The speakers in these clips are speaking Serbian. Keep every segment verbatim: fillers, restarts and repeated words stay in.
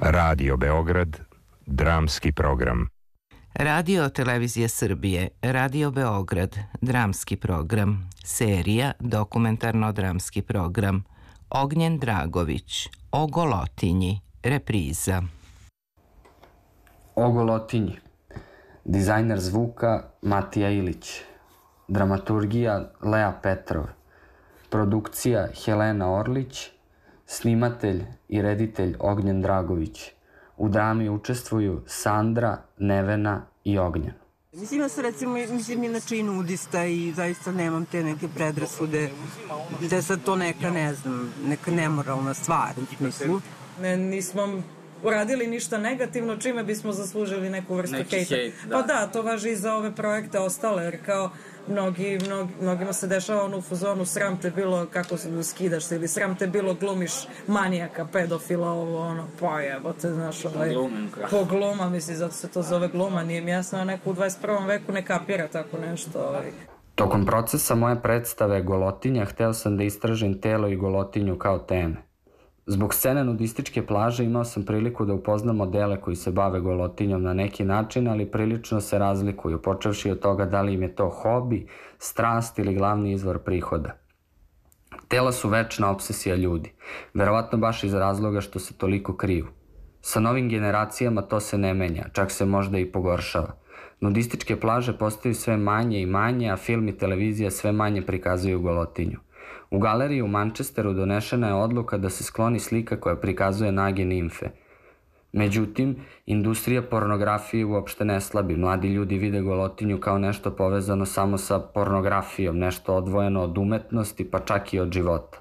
Radio Beograd, dramski program. Radio Televizije Srbije, Radio Beograd, dramski program, serija dokumentarno-dramski program, Ognjen Dragović, O Golotinji, repriza. O Golotinji, dizajner zvuka Matija Ilić, dramaturgija Lea Petrov, produkcija Helena Orlić, snimatelj i reditelj Ognjen Dragović. U drami učestvuju Sandra, Nevena i Ognjen. Mislim, ja sam recimo, mislim, inače i nudista i zaista nemam te neke predrasude da je sad to neka, ne znam, neka nemoralna stvar u smislu. Ne, nismo uradili ništa negativno, čime bismo zaslužili neku vrstu hejta. Hejt, da. Pa da, to važi i za ove projekte ostale, jer kao mnogi, mnogi, mnogima se dešava ono u fazonu sram te bilo kako se skidaš se ili sram te bilo glumiš manijaka, pedofila, ovo ono, pa jebote, znaš, ovaj, po gluma, mislim, zato se to zove gluma, nije mi jasno, a neko u dvadeset prvom veku ne kapira tako nešto, ovaj. Tokom procesa moje predstave Golotinja hteo sam da istražim telo i golotinju kao teme. Zbog scene nudističke plaže imao sam priliku da upoznam modele koji se bave golotinjom na neki način, ali prilično se razlikuju, počevši od toga da li im je to hobi, strast ili glavni izvor prihoda. Tela su večna obsesija ljudi, verovatno baš iz razloga što se toliko kriju. Sa novim generacijama to se ne menja, čak se možda i pogoršava. Nudističke plaže postaju sve manje i manje, a film i televizija sve manje prikazuju golotinju. U galeriji u Manchesteru donešena je odluka da se skloni slika koja prikazuje nage nimfe. Međutim, industrija pornografije uopšte ne slabi. Mladi ljudi vide golotinju kao nešto povezano samo sa pornografijom, nešto odvojeno od umetnosti, pa čak i od života.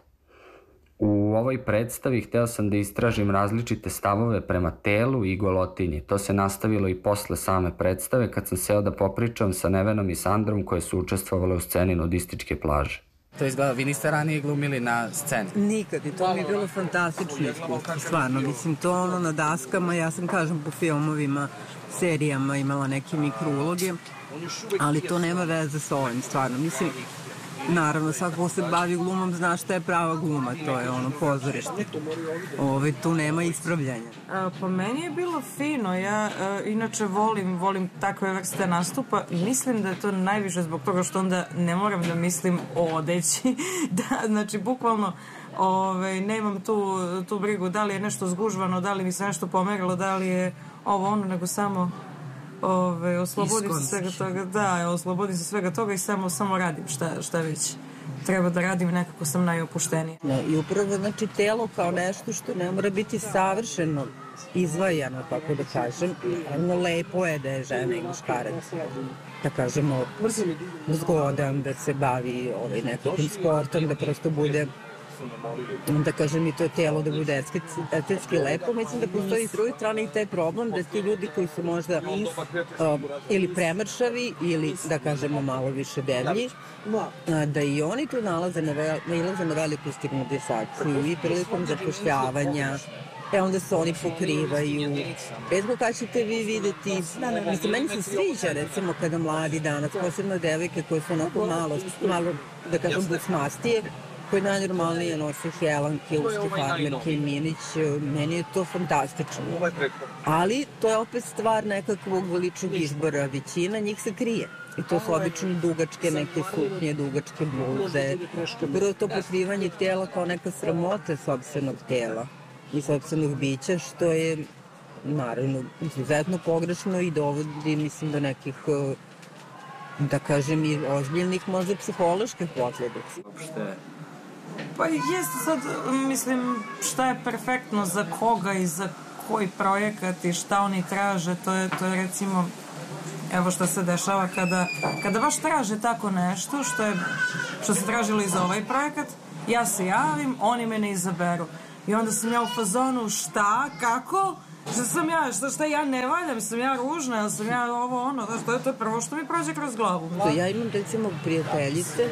U ovoj predstavi hteo sam da istražim različite stavove prema telu i golotinji. To se nastavilo i posle same predstave kad sam seo da popričam sa Nevenom i Sandrom koje su učestvovale u sceni nudističke plaže. To izgleda, vi niste ranije glumili na sceni? Nikad, i to mi je bilo fantastično iskustvo, stvarno, mislim, to ono na daskama, ja sam, kažem, po filmovima, serijama imala neke mikrouloge, ali to nema veze sa ovim, stvarno, mislim, naravno, svako ko se bavi glumom zna šta je prava gluma, to je ono pozorište. Ove, tu nema ispravljanja. A, pa meni je bilo fino, ja a, inače volim, volim takve vrste nastupa i mislim da je to najviše zbog toga što onda ne moram da mislim o odeći, da, znači, bukvalno ove, nemam tu, tu brigu da li je nešto zgužvano, da li mi se nešto pomerilo, da li je ovo ono, nego samo Ove, oslobodim se svega toga, da, oslobodim se svega toga i samo, samo radim šta, šta već treba da radim, nekako sam najopuštenija. Ne, i upravo, znači, telo kao nešto što ne mora biti savršeno izvajano, tako da kažem, ono lepo je da je žena i muškarac, da kažemo, zgodan, da se bavi ovaj, nekakvim sportom, da prosto bude, da kažem, i to telo da bude estetski lepo. Mislim da postoji s druge strane i taj problem da ti ljudi koji su možda uh, ili premršavi ili, da kažemo, malo više deblji, uh, da i oni tu nalaze na, ve nalaze na veliku stigmatizaciju i prilikom zapošljavanja. E onda se oni pokrivaju. Redko kad ćete vi videti, mislim, meni se sviđa, recimo, kada mladi danas, posebno devojke koje su onako malo, malo, da kažem, bucmastije, koji najnormalnije nose helanke, uske farmerke i minić, meni je to fantastično. Ali to je opet stvar nekakvog ličnog izbora, većina njih se krije. I to su obično dugačke neke suknje, dugačke bluze. Prvo to pokrivanje tela kao neka sramota sopstvenog tela i sopstvenog bića, što je, naravno, izuzetno pogrešno i dovodi, mislim, do nekih, da kažem, i ozbiljnih, možda psiholoških posledica. Uopšte. Pa jeste sad, mislim, šta je perfektno za koga i za koji projekat i šta oni traže, to je, to je recimo, evo šta se dešava kada, kada baš traže tako nešto, što, je, što se tražilo i za ovaj projekat, ja se javim, oni me ne izaberu. I onda sam ja u fazonu, šta, kako? Šta sam ja, šta, šta ja ne valjam, sam ja ružna, sam ja ovo ono, znaš, to je, to je prvo što mi prođe kroz glavu. Ja imam, recimo, prijateljice,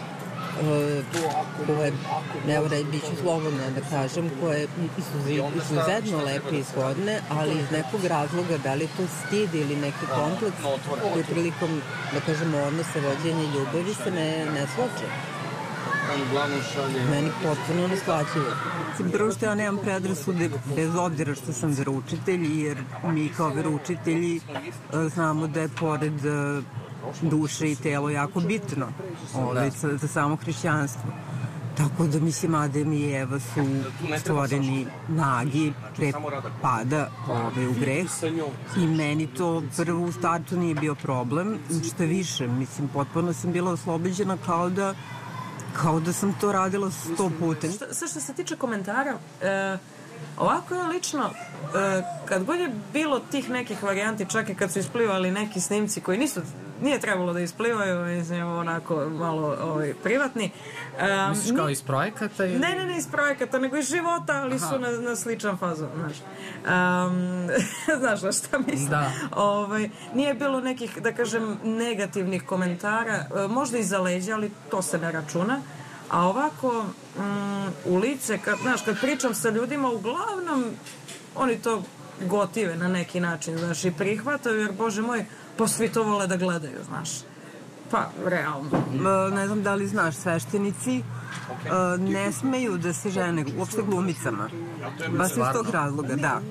koje, evo da bit ću slobodna da kažem, koje su izuzetno lepe i shodne, ali iz nekog razloga, da li to stid ili neki kompleks, koji prilikom, da kažemo, odnose vođenja ljubavi se ne, ne slače. Meni potpuno neshvatljivo. Prvo što ja nemam predrasude, bez obzira što sam veroučitelj, jer mi kao veroučitelji znamo da je pored duše i telo jako bitno ovaj, za, za samo hrišćanstvo. Tako da mislim Adem i Eva su stvoreni nagi pre pada ovaj, u greh i meni to prvo u startu nije bio problem, što više, mislim, potpuno sam bila oslobođena kao da kao da sam to radila sto puta. Sve što se tiče komentara, e, ovako je lično, e, kad god je bilo tih nekih varijanti, čak i kad su isplivali neki snimci koji nisu, nije trebalo da isplivaju, mislim, onako malo ovaj, privatni. Um, Misliš kao iz projekata? Ili? Ne, ne, ne iz projekata, nego iz života, ali Aha. su na, na sličan fazon, znaš. Um, znaš na šta mislim? Da. Ovaj, nije bilo nekih, da kažem, negativnih komentara, možda i za leđa, ali to se ne računa. A ovako, um, u lice, kad, znaš, kad pričam sa ljudima, uglavnom oni to gotive na neki način, znaš, i prihvataju, jer, Bože moj, pa svi to vole da gledaju, znaš. Pa, realno. Ne znam da li znaš, sveštenici ne smeju da se žene uopšte glumicama. Baš iz tog razloga, da.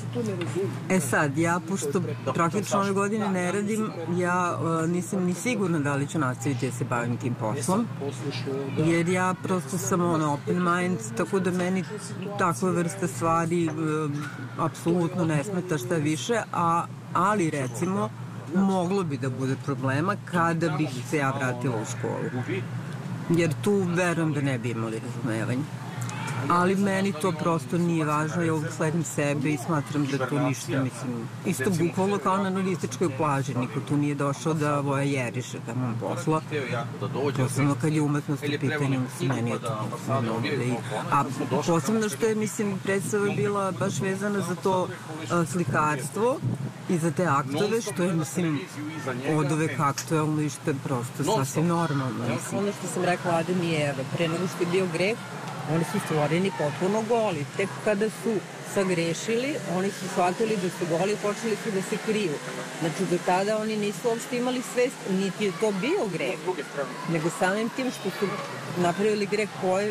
E sad, ja, pošto praktično ove godine ne radim, ja nisam ni sigurna da li ću nastaviti da se bavim tim poslom, jer ja prosto sam ono open mind, tako da meni takva vrsta stvari apsolutno ne smeta šta više, a, ali recimo moglo bi da bude problema kada bih se ja vratila u školu. Jer tu verujem da ne bi imali razumevanje. Ali meni to prosto nije važno, ja uvijek sledim sebe i smatram da to ništa, mislim, isto bukvalno kao na nudističkoj plaži, niko tu nije došao da voja jeriše tamo posla. Posebno kad je umetnost u pitanju, mislim, meni je to mnogo da i... A posebno što je, mislim, predstava bila baš vezana za to slikarstvo i za te aktove, što je, mislim, od uvek aktuelno i što je prosto sasvim normalno, mislim. Ono što sam rekla Adam i Eva, pre nego što je bio greh, oni su stvoreni potpuno goli. Tek kada su sagrešili, oni su shvatili da su goli i počeli su da se kriju. Znači, do tada oni nisu uopšte imali svest, niti je to bio greh. Nego samim tim što su napravili greh koje,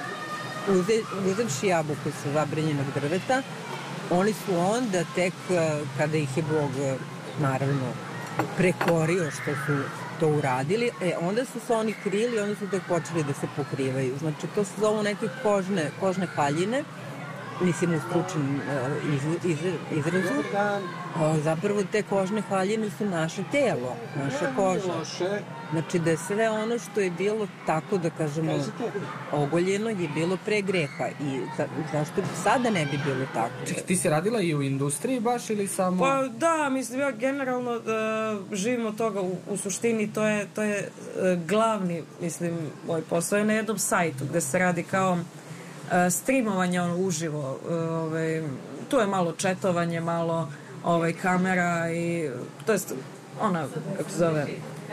uze, uzevši jabuku sa zabranjenog drveta, oni su onda tek, kada ih je Bog, naravno, prekorio što su to uradili, e, onda su se oni krili, onda su tek počeli da se pokrivaju. Znači, to se zovu neke kožne, kožne haljine, mislim u stručnom uh, iz, iz, izrazu. Uh, zapravo te kožne haljine su naše telo, naša koža. Znači da je sve ono što je bilo tako, da kažemo, ogoljeno je bilo pre greha. I za, zašto sada ne bi bilo tako? Čekaj, ti si radila i u industriji baš ili samo... Pa da, mislim, ja generalno da živim od toga. U, u suštini to je, to je uh, glavni, mislim, moj posao je na jednom sajtu gde se radi kao streamovanje ono uživo, ovaj, tu je malo četovanje, malo ovaj, kamera i to jest ona, kako se zove,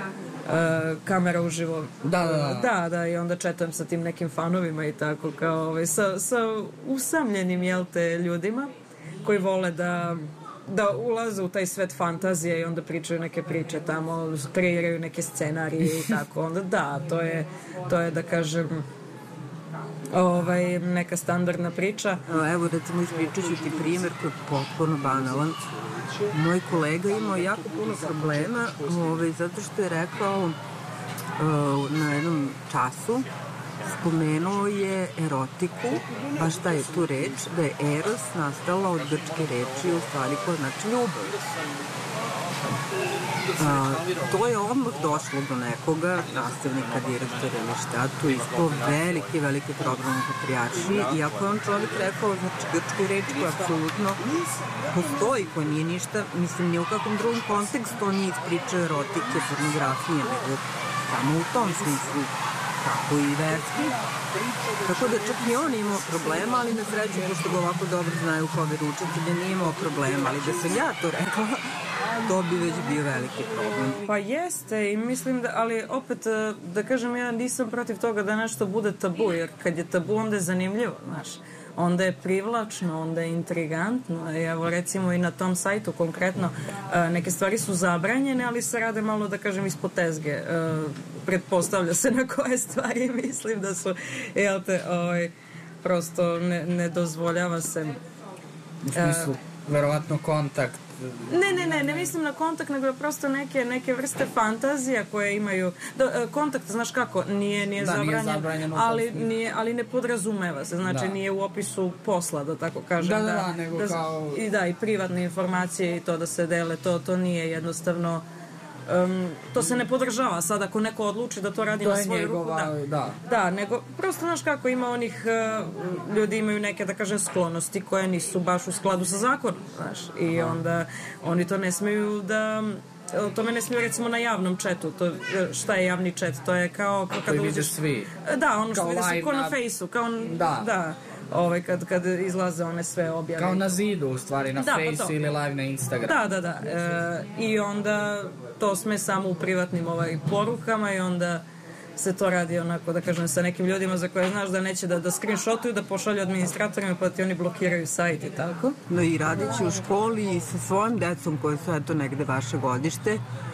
uh, kamera uživo. Da, da, da. Da, da, i onda četujem sa tim nekim fanovima i tako, kao ovaj, sa, sa usamljenim, jel te, ljudima koji vole da da ulaze u taj svet fantazije i onda pričaju neke priče tamo, kreiraju neke scenarije i tako, onda da, to je, to je da kažem ovaj, neka standardna priča. Evo, recimo, ispričat ću ti primjer koji je potpuno banalan. Moj kolega imao jako puno problema ovaj, zato što je rekao uh, na jednom času, spomenuo je erotiku, baš šta je tu reč, da je eros nastala od grčke reči, u stvari koja znači ljubav. A, to je odmah došlo do nekoga, nastavnika, direktora ili šta, tu ispao veliki, veliki problem u patrijaršiji, iako je on čovjek rekao, znači, grčku reč koja apsolutno postoji, koja nije ništa, mislim, nije u kakvom drugom kontekstu, on nije ispričao erotike, pornografije, nego samo u tom smislu, tako i verski. Tako da čak i on imao problema, ali na sreću, pošto ga ovako dobro znaju kao veručitelj, nije imao problema, ali da sam ja to rekla, to bi već bio veliki problem. Pa jeste i mislim da, ali opet da kažem, ja nisam protiv toga da nešto bude tabu, jer kad je tabu onda je zanimljivo, znaš. onda je privlačno, onda je intrigantno. Evo recimo i na tom sajtu konkretno neke stvari su zabranjene, ali se rade malo, da kažem, ispod tezge. Pretpostavlja se na koje stvari mislim da su, jel te, ovaj, prosto ne, ne dozvoljava se. U smislu, verovatno kontakt. Ne, ne, ne, ne mislim na kontakt, nego prosto neke, neke vrste fantazija koje imaju. Da, kontakt, znaš kako, nije, nije da, zabranjen, nije zabranjen ali, nije, ali ne podrazumeva se, znači da. Nije u opisu posla, da tako kažem. Da, da, da, nego da, kao... I da, i privatne informacije i to da se dele, to, to nije jednostavno... Um, to se ne podržava sad ako neko odluči da to radi to na svoju njegova, ruku da. da da nego prosto znaš kako ima onih uh, ljudi imaju neke da kažem sklonosti koje nisu baš u skladu sa zakonom, znaš, i onda oni to ne smeju da o tome ne smiju recimo na javnom chatu. To, šta je javni chat? To je kao, kao kada uđeš svi. Da, ono što vide se kao na fejsu, kao da, da. Ovaj, kad, kad izlaze one sve objave. Kao na zidu, u stvari, na da, Face pa ili live na Instagram. Da, da, da. E, I onda to sme samo u privatnim ovaj, porukama i onda se to radi onako, da kažem, sa nekim ljudima za koje znaš da neće da, da screenshotuju, da pošalju administratorima pa ti oni blokiraju sajt i tako. No i radeći u školi i sa svojim decom koje su eto negde vaše godište,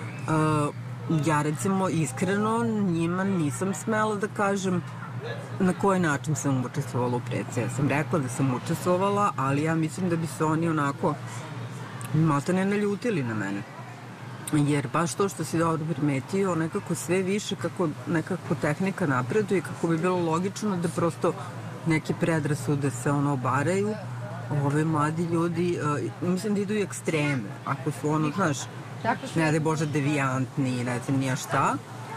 uh, ja recimo iskreno njima nisam smela da kažem na koji način sam učestvovala u preci. Ja sam rekla da sam učestvovala, ali ja mislim da bi se oni onako možda ne naljutili na mene. Jer baš to što si dobro primetio, nekako sve više kako nekako tehnika napreduje, kako bi bilo logično da prosto neke predrasude se ono obaraju, ove mladi ljudi, uh, mislim da idu i ekstreme. Ako su ono, znaš, ne daj Bože devijantni, ne znam nija šta,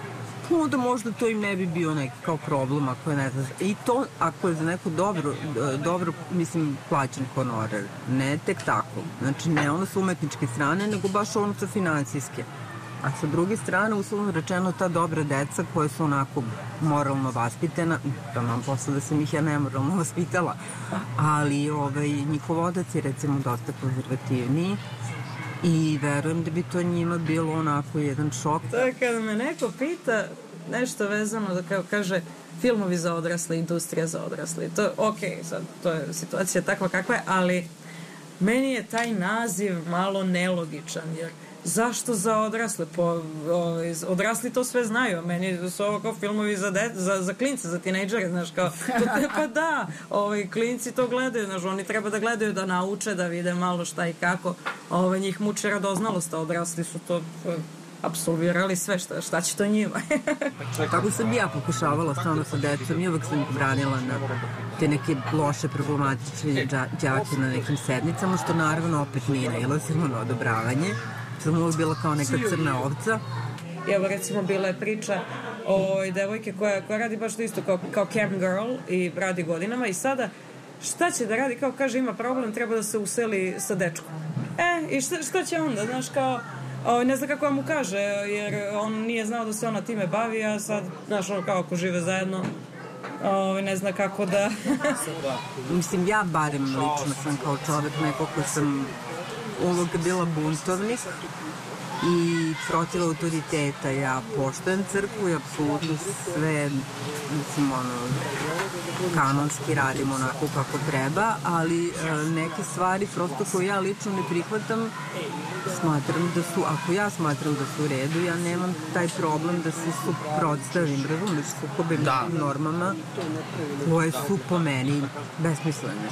onda možda to im ne bi bio neki kao problem ako je ne znam. I to ako je za neko dobro, dobro mislim, plaćen honorar. Ne tek tako. Znači ne ono sa umetničke strane, nego baš ono sa finansijske. A sa druge strane, uslovno rečeno, ta dobra deca koja su onako moralno vaspitana, da mam posle da sam ih ja nemoralno vaspitala, ali ovaj, njihov otac je recimo dosta konzervativniji i verujem da bi to njima bilo onako jedan šok. To je kada me neko pita nešto vezano da kao kaže filmovi za odrasle, industrija za odrasle. To, ok, sad, to je situacija takva kakva je, ali meni je taj naziv malo nelogičan, jer zašto za odrasle? Po, o, odrasli to sve znaju, a meni su ovo kao filmovi za, de, za, za klince, za tinejdžere, znaš, kao, to, pa da, ovaj, klinci to gledaju, znaš, oni treba da gledaju, da nauče, da vide malo šta i kako, ovaj, njih muče radoznalost, a odrasli su to apsolvirali sve, šta, šta će to njima? Kako sam ja pokušavala stvarno sa decom i uvek sam ih branila na te neke loše problematične đake na nekim sednicama, što naravno opet nije nailazilo na odobravanje. Sam uvijek bila kao neka crna ovca. Evo recimo bila je priča o devojke koja, koja radi baš to isto kao, kao cam girl i radi godinama i sada šta će da radi, kao kaže ima problem, treba da se useli sa dečkom. E, i šta, šta će onda, znaš, kao o, ne zna kako mu kaže, jer on nije znao da se ona time bavi, a sad, znaš, ono kao ako žive zajedno, o, ne zna kako da... Mislim, ja barem lično sam kao čovek neko ko sam uvijek bila buntovnik i protiv autoriteta. Ja poštujem crkvu i apsolutno sve, mislim, ono, kanonski radim onako kako treba, ali e, neke stvari prosto koje ja lično ne prihvatam, smatram da su, ako ja smatram da su u redu, ja nemam taj problem da se suprotstavim, razumiješ, sukobim da. normama koje su po meni besmislene.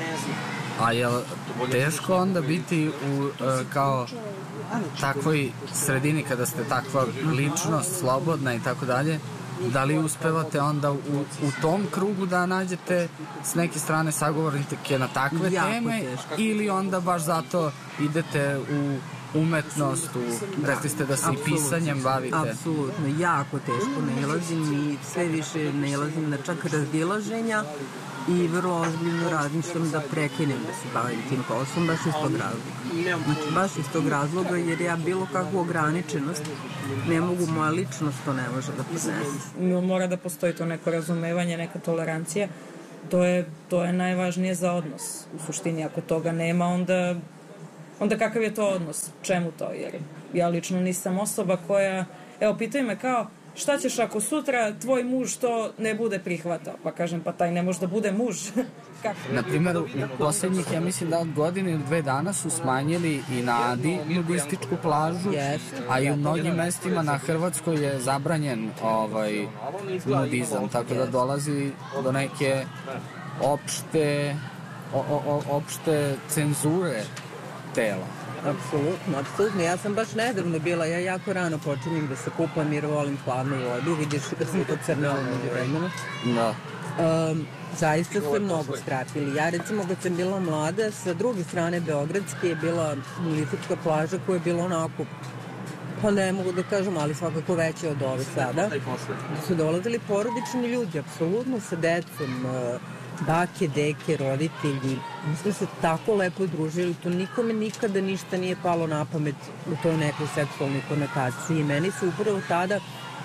A je teško onda biti u, uh, kao takvoj sredini kada ste takva ličnost, slobodna i tako dalje, da li uspevate onda u, u tom krugu da nađete s neke strane sagovornike na takve jako teme teško. Ili onda baš zato idete u umetnost, u, rekli ste da se i pisanjem bavite? Apsolutno, jako teško nailazim i sve više nailazim na čak razdilaženja i vrlo ozbiljno razmišljam da prekinem da se bavim tim poslom, baš iz tog razloga. Znači, baš iz tog razloga, jer ja bilo kakvu ograničenost ne mogu, moja ličnost to ne može da podnese. Mora da postoji to neko razumevanje, neka tolerancija. To je, to je najvažnije za odnos. U suštini, ako toga nema, onda, onda kakav je to odnos? Čemu to? Jer ja lično nisam osoba koja... Evo, pitaju me kao, šta ćeš ako sutra tvoj muž to ne bude prihvatao? Pa kažem, pa taj ne može da bude muž. Kako? Na primjer, u posljednjih, ja mislim da od godine ili dve dana su smanjili i na Adi nudističku plažu, Yes. a i u mnogim mestima na Hrvatskoj je zabranjen ovaj, nudizam, tako da dolazi do neke opšte, o, o, opšte cenzure tela. Apsolutno, apsolutno. Ja sam baš nedavno bila, ja jako rano počinjem da se kupam jer volim hladnu vodu, vidiš da sam to crnala među vremenu. Da. Um, zaista su je mnogo skratili. Ja recimo kad sam bila mlada, sa druge strane Beogradske je bila nudistička plaža koja je bila onako, pa ne mogu da kažem, ali svakako veća od ove sada. Da su dolazili porodični ljudi, apsolutno sa decom, bake, deke, roditelji. Mi smo se tako lepo družili, to nikome nikada ništa nije palo na pamet u toj nekoj seksualnoj konotaciji. I meni se upravo tada,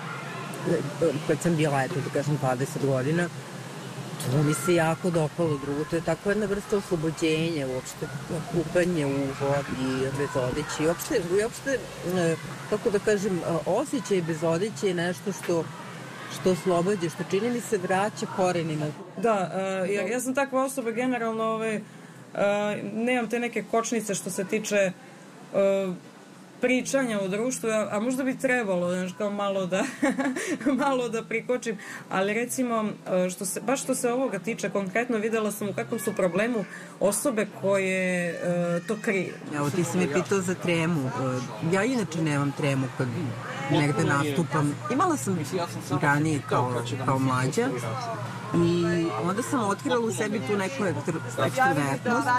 kad sam bila, eto da kažem, dvadeset godina, to mi se jako dopalo. Drugo, to je tako jedna vrsta oslobođenja, uopšte kupanje u vodi, bez odeće. I uopšte, i uopšte, kako da kažem, osjećaj bez odeće je nešto što što oslobađa, što čini mi se vraća korenima. Da, uh, ja, ja sam takva osoba generalno, ovaj, uh, nemam te neke kočnice što se tiče uh, pričanja u društvu, a, a možda bi trebalo, znaš, kao malo da malo da prikočim, ali recimo, što se, baš što se ovoga tiče, konkretno videla sam u kakvom su problemu osobe koje uh, to kriju. Evo, ti si me pitao za tremu. Uh, ja inače nemam tremu kad negde nastupam. Imala sam ranije kao, kao mlađa i onda sam otkrila u sebi tu neku ekstrovertnost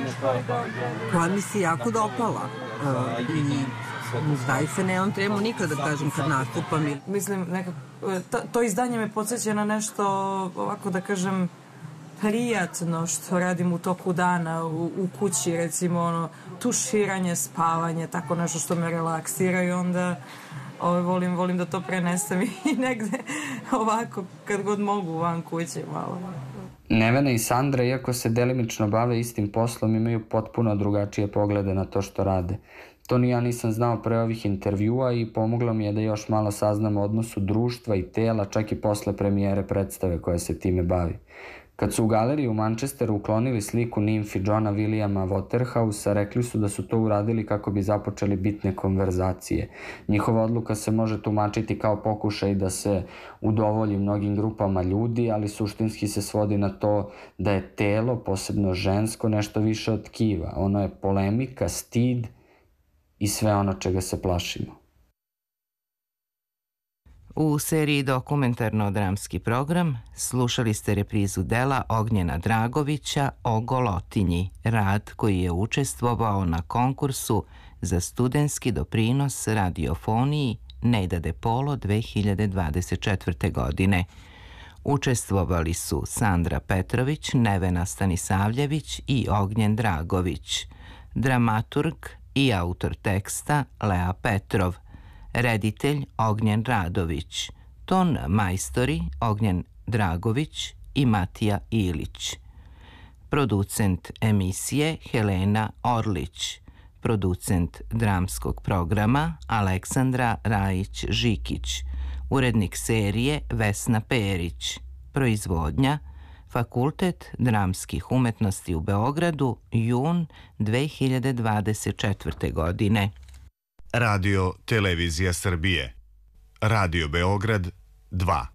koja mi se jako dopala. Uh, i zaista nemam tremu nikada, kažem, kad nastupam. Mislim, nekako, to, to izdanje me podsjeća na nešto, ovako da kažem, prijatno što radim u toku dana u, u kući, recimo ono, tuširanje, spavanje, tako nešto što me relaksira i onda ovaj, volim, volim da to prenesem i negde ovako kad god mogu van kuće malo. Nevena i Sandra, iako se delimično bave istim poslom, imaju potpuno drugačije poglede na to što rade. To ni ja nisam znao pre ovih intervjua i pomoglo mi je da još malo saznam o odnosu društva i tela, čak i posle premijere predstave koja se time bavi. Kad su u galeriji u Manchesteru uklonili sliku nimfi Johna Williama Waterhousea, rekli su da su to uradili kako bi započeli bitne konverzacije. Njihova odluka se može tumačiti kao pokušaj da se udovolji mnogim grupama ljudi, ali suštinski se svodi na to da je telo, posebno žensko, nešto više od tkiva. Ono je polemika, stid i sve ono čega se plašimo. U seriji Dokumentarno-dramski program slušali ste reprizu dela Ognjena Dragovića o Golotinji, rad koji je učestvovao na konkursu za studentski doprinos radiofoniji Nejda de Polo dve hiljade dvadeset četvrte. godine. Učestvovali su Sandra Petrović, Nevena Stanisavljević i Ognjen Dragović, dramaturg i autor teksta Lea Petrov, reditelj Ognjen Radović, ton majstori Ognjen Dragović i Matija Ilić, producent emisije Helena Orlić, producent dramskog programa Aleksandra Rajić-Žikić, urednik serije Vesna Perić, proizvodnja Fakultet dramskih umetnosti u Beogradu, jun dve hiljade dvadeset četvrte. godine. Radio Televizija Srbije. Radio Beograd dva.